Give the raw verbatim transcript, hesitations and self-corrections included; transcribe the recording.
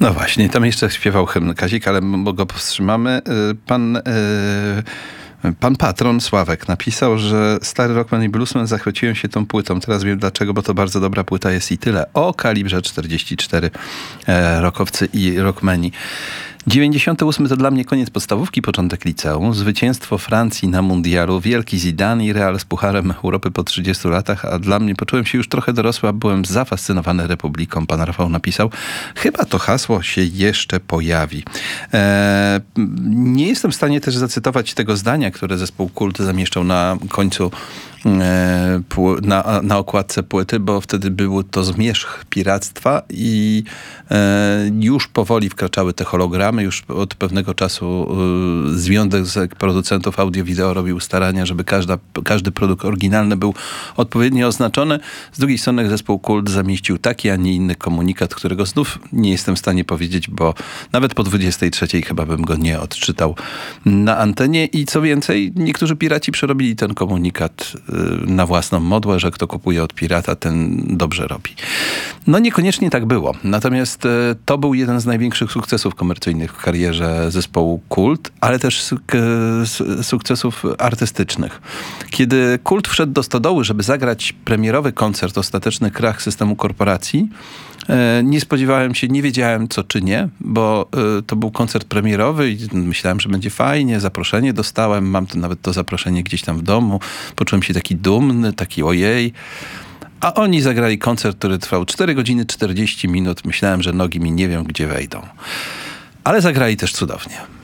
No właśnie, tam jeszcze śpiewał hymn Kazik, ale m- go powstrzymamy. Y, Pan... y, Pan patron Sławek napisał, że stary Rockman i Bluesman zachwyciłem się tą płytą. Teraz wiem dlaczego, bo to bardzo dobra płyta jest i tyle. O kalibrze czterdzieści cztery e, rockowcy i rockmeni. dziewięćdziesiąty ósmy to dla mnie koniec podstawówki, początek liceum. Zwycięstwo Francji na mundialu, wielki Zidane i Real z Pucharem Europy po trzydziestu latach, a dla mnie poczułem się już trochę dorosły, a byłem zafascynowany Republiką. Pan Rafał napisał, chyba to hasło się jeszcze pojawi. Eee, nie jestem w stanie też zacytować tego zdania, które zespół Kult zamieszczał na końcu Na, na okładce płyty, bo wtedy był to zmierzch piractwa i e, już powoli wkraczały te hologramy. Już od pewnego czasu e, Związek Producentów Audio-Wideo robił starania, żeby każda, każdy produkt oryginalny był odpowiednio oznaczony. Z drugiej strony zespół Kult zamieścił taki, a nie inny komunikat, którego znów nie jestem w stanie powiedzieć, bo nawet po dwudziestej trzeciej chyba bym go nie odczytał na antenie. I co więcej, niektórzy piraci przerobili ten komunikat na własną modłę, że kto kupuje od pirata, ten dobrze robi. No niekoniecznie tak było. Natomiast to był jeden z największych sukcesów komercyjnych w karierze zespołu Kult, ale też suk- sukcesów artystycznych. Kiedy Kult wszedł do stodoły, żeby zagrać premierowy koncert Ostateczny krach systemu korporacji, nie spodziewałem się, nie wiedziałem co czynię, bo to był koncert premierowy i myślałem, że będzie fajnie, zaproszenie dostałem, mam to nawet to zaproszenie gdzieś tam w domu, poczułem się taki dumny, taki ojej. A oni zagrali koncert, który trwał cztery godziny czterdzieści minut. Myślałem, że nogi mi nie wiem gdzie wejdą. Ale zagrali też cudownie.